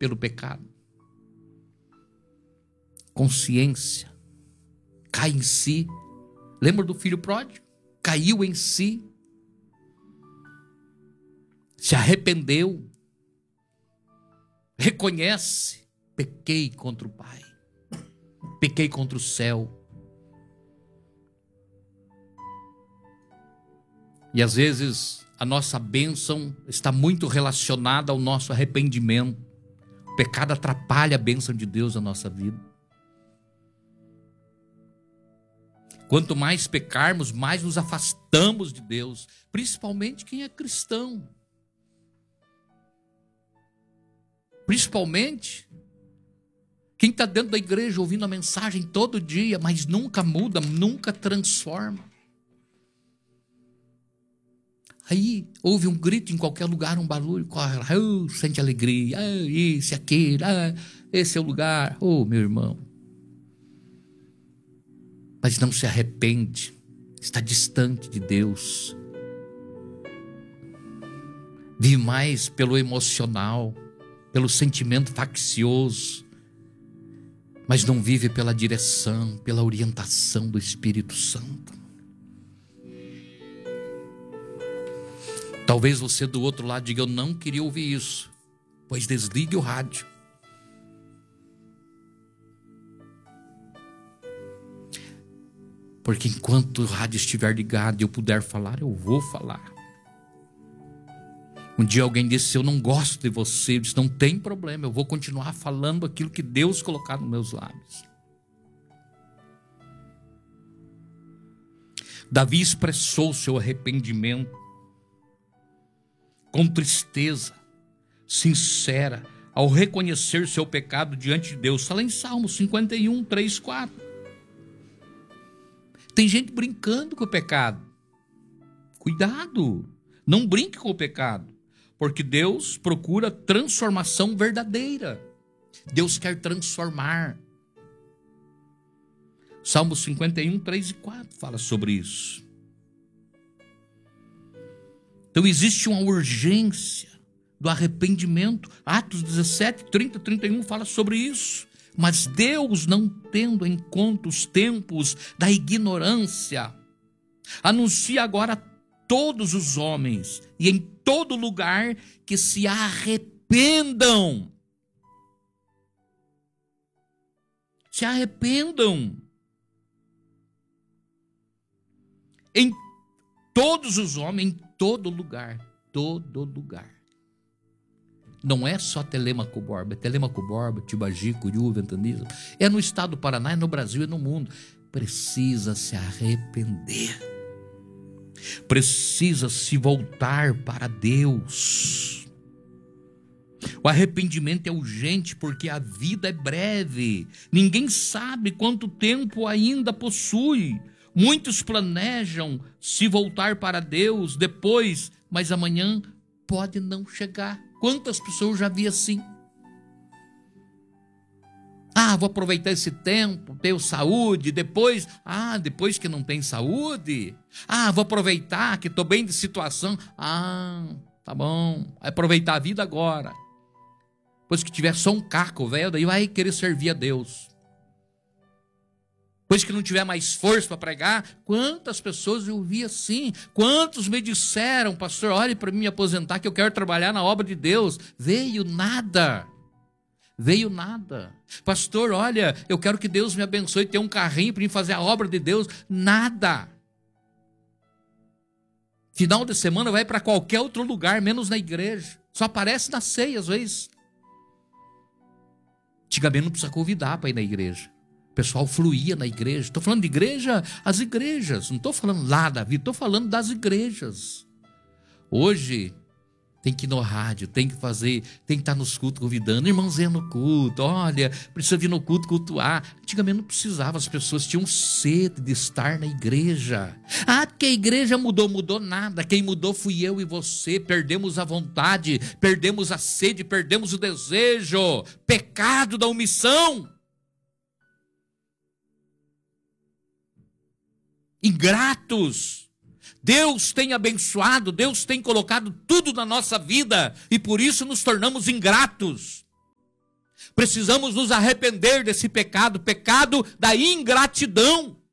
pelo pecado. Consciência. Cai em si. Lembra do filho pródigo? Caiu em si. Se arrependeu. Reconhece. Pequei contra o Pai. Pequei contra o céu. E às vezes a nossa bênção está muito relacionada ao nosso arrependimento. O pecado atrapalha a bênção de Deus na nossa vida. Quanto mais pecarmos, mais nos afastamos de Deus, principalmente quem é cristão. Principalmente quem está dentro da igreja ouvindo a mensagem todo dia, mas nunca muda, nunca transforma. Aí ouve um grito em qualquer lugar, um barulho, corre lá, sente alegria, isso, aquilo, esse é o lugar. Meu irmão. Mas não se arrepende, está distante de Deus. Vive mais pelo emocional, pelo sentimento faccioso, mas não vive pela direção, pela orientação do Espírito Santo. Talvez você do outro lado diga, eu não queria ouvir isso. Pois desligue o rádio. Porque enquanto o rádio estiver ligado e eu puder falar, eu vou falar. Um dia alguém disse, eu não gosto de você. Eu disse, não tem problema, eu vou continuar falando aquilo que Deus colocar nos meus lábios. Davi expressou seu arrependimento com tristeza, sincera, ao reconhecer seu pecado diante de Deus. Está lá em Salmo 51, 3, 4. Tem gente brincando com o pecado. Cuidado, não brinque com o pecado, porque Deus procura transformação verdadeira. Deus quer transformar. Salmo 51, 3 e 4 fala sobre isso. Então existe uma urgência do arrependimento. Atos 17, 30, 31 fala sobre isso. Mas Deus, não tendo em conta os tempos da ignorância, anuncia agora a todos os homens e em todo lugar que se arrependam. Se arrependam. Em todos os homens, em todo lugar, todo lugar. Não é só Telêmaco Borba, Tibagi, Curiú, Ventania. É no estado do Paraná, é no Brasil, é no mundo. Precisa se arrepender. Precisa se voltar para Deus. O arrependimento é urgente porque a vida é breve. Ninguém sabe quanto tempo ainda possui. Muitos planejam se voltar para Deus depois, mas amanhã pode não chegar. Quantas pessoas eu já vi assim? Vou aproveitar esse tempo, tenho saúde, depois que não tem saúde. Vou aproveitar que estou bem de situação. Tá bom, vai aproveitar a vida agora. Depois que tiver só um caco, velho, daí vai querer servir a Deus. Depois que não tiver mais força para pregar, quantas pessoas eu vi assim? Quantos me disseram, pastor, olhe para mim me aposentar que eu quero trabalhar na obra de Deus. Veio nada. Pastor, olha, eu quero que Deus me abençoe, ter um carrinho para mim fazer a obra de Deus. Nada. Final de semana vai para qualquer outro lugar, menos na igreja. Só aparece na ceia às vezes. Antigamente não precisa convidar para ir na igreja. O pessoal fluía na igreja. Estou falando de igreja, as igrejas. Não estou falando lá da vida, estou falando das igrejas. Hoje tem que ir no rádio, tem que estar nos cultos convidando. Irmãozinho no culto, olha, precisa vir no culto cultuar. Antigamente não precisava, as pessoas tinham sede de estar na igreja. Porque a igreja mudou nada. Quem mudou fui eu e você. Perdemos a vontade, perdemos a sede, perdemos o desejo. Pecado da omissão. Ingratos. Deus tem abençoado, Deus tem colocado tudo na nossa vida e por isso nos tornamos ingratos. Precisamos nos arrepender desse pecado, pecado da ingratidão.